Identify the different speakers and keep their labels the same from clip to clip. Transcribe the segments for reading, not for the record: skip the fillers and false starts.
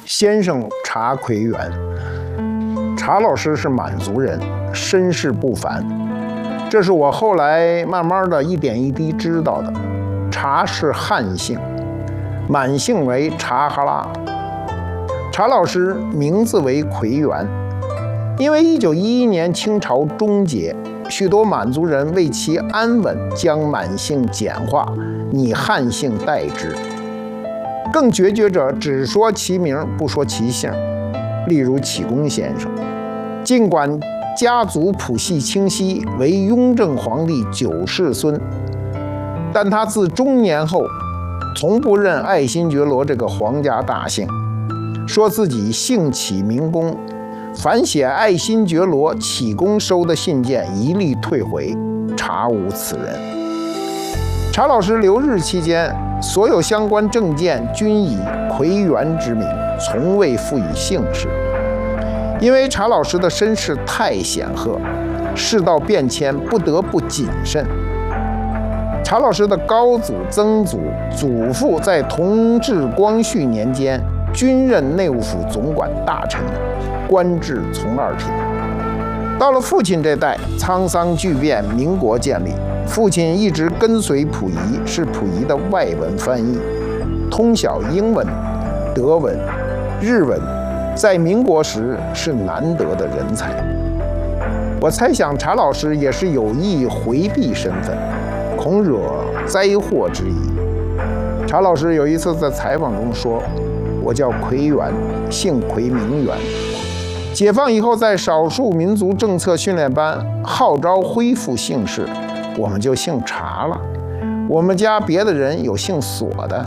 Speaker 1: 先生查奎元，查老师是满族人，身世不凡。这是我后来慢慢的一点一滴知道的。查是汉姓，满姓为查哈拉。查老师名字为奎元，因为1911年清朝终结，许多满族人为其安稳，将满姓简化，以汉姓代之。更决绝者只说其名，不说其姓。例如启功先生，尽管家族谱系清晰，为雍正皇帝9世孙，但他自中年后从不认爱新觉罗这个皇家大姓，说自己姓启名功，凡写爱新觉罗启功收的信件一律退回，查无此人。查老师留日期间，所有相关证件均以奎元之名，从未赋予姓氏。因为查老师的身世太显赫，世道变迁，不得不谨慎。查老师的高祖、曾祖、祖父在同治、光绪年间均任内务府总管大臣，官至从二品。到了父亲这代，沧桑巨变，民国建立，父亲一直跟随溥仪，是溥仪的外文翻译，通晓英文、德文、日文，在民国时是难得的人才。我猜想查老师也是有意回避身份，恐惹灾祸之疑。查老师有一次在采访中说：“我叫奎元，姓奎名元。解放以后，在少数民族政策训练班号召恢复姓氏，我们就姓查了。我们家别的人有姓索的。”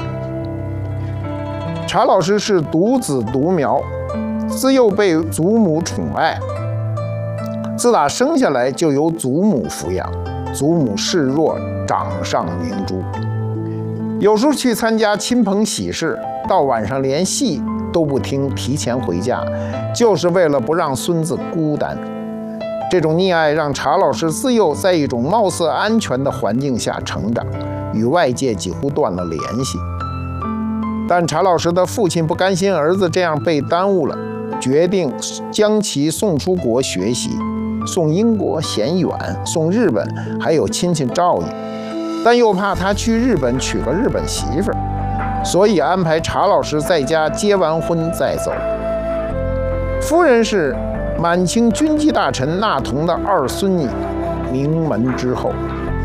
Speaker 1: 查老师是独子独苗，自幼被祖母宠爱，自打生下来就由祖母抚养，祖母视若掌上明珠。有时候去参加亲朋喜事，到晚上连戏都不听，提前回家，就是为了不让孙子孤单。这种溺爱让查老师自幼在一种貌似安全的环境下成长，与外界几乎断了联系。但查老师的父亲不甘心儿子这样被耽误了，决定将其送出国学习，送英国嫌远，送日本还有亲戚照应，但又怕他去日本娶个日本媳妇儿，所以安排查老师在家结完婚再走。夫人是满清军机大臣纳同的二孙女，名门之后。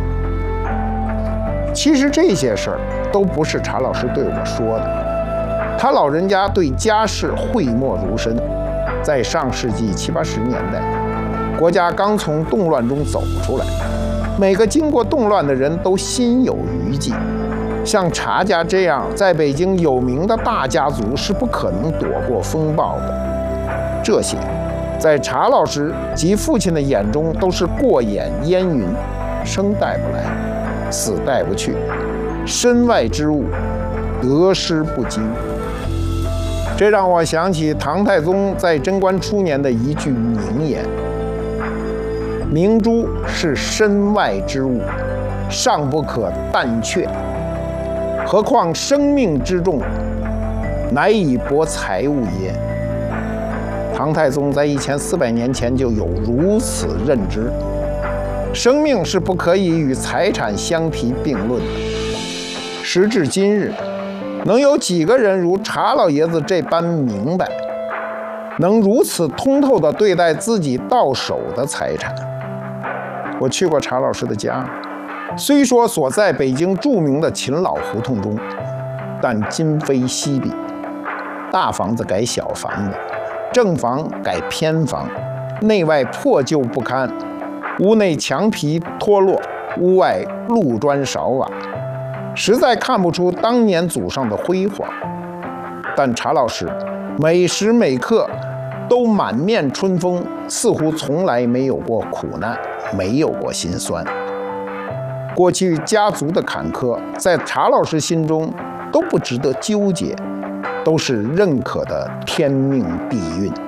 Speaker 1: 其实这些事儿都不是查老师对我说的，他老人家对家事讳莫如深。在上世纪70、80年代，国家刚从动乱中走出来，每个经过动乱的人都心有余悸。像查家这样在北京有名的大家族是不可能躲过风暴的。这些在查老师及父亲的眼中都是过眼烟云，生带不来，死带不去，身外之物，得失不惊。这让我想起唐太宗在贞观初年的一句名言：“明珠是身外之物，尚不可但却，何况生命之重，乃以博财物也。”唐太宗在1400年前就有如此认知，生命是不可以与财产相提并论的。时至今日，能有几个人如查老爷子这般明白，能如此通透地对待自己到手的财产？我去过查老师的家，虽说所在北京著名的秦老胡同中，但今非昔比，大房子改小房子，正房改偏房，内外破旧不堪，屋内墙皮脱落，屋外路砖少瓦，实在看不出当年祖上的辉煌。但查老师每时每刻都满面春风，似乎从来没有过苦难，没有过心酸。过去家族的坎坷，在查老师心中都不值得纠结，都是认可的天命地运。